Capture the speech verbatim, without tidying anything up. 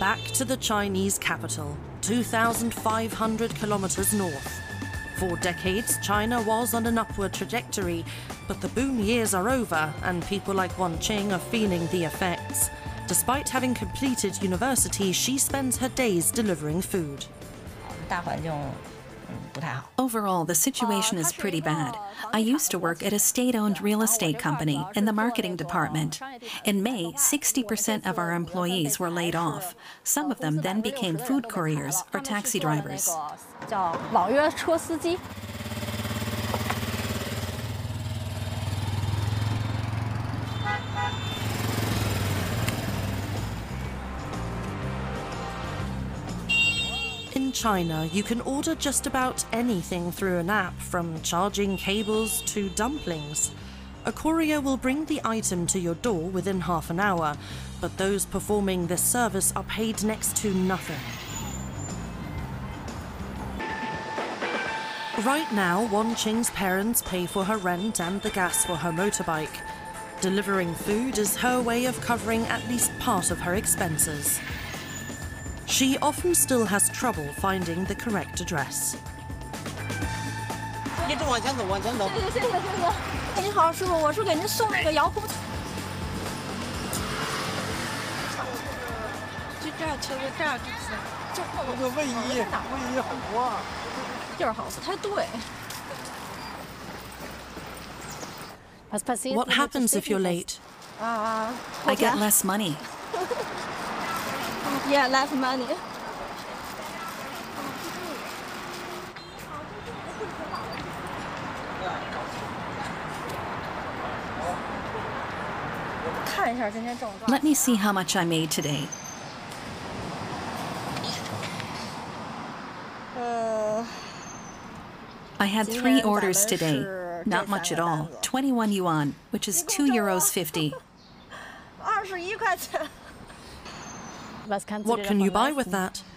Back to the Chinese capital, two thousand five hundred kilometers north. For decades, China was on an upward trajectory, but the boom years are over and people like Wan Qing are feeling the effects. Despite having completed university, she spends her days delivering food. Overall, the situation is pretty bad. I used to work at a state-owned real estate company in the marketing department. In May, sixty percent of our employees were laid off. Some of them then became food couriers or taxi drivers. In China, you can order just about anything through an app, from charging cables to dumplings. A courier will bring the item to your door within half an hour, but those performing this service are paid next to nothing. Right now, Wan Qing's parents pay for her rent and the gas for her motorbike. Delivering food is her way of covering at least part of her expenses. She often still has trouble finding the correct address. What happens if you're late? I get less money. Yeah, less money. Let me see how much I made today. I had three orders today. Not much at all. twenty-one yuan, which is two euros fifty. What can you buy with that?